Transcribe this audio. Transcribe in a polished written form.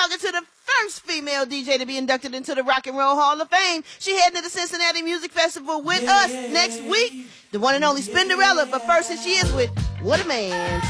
talking to the first female DJ to be inducted into the Rock and Roll Hall of Fame. She heading to the Cincinnati Music Festival with us next week. The one and only Spinderella. But first, here she is with What a Man.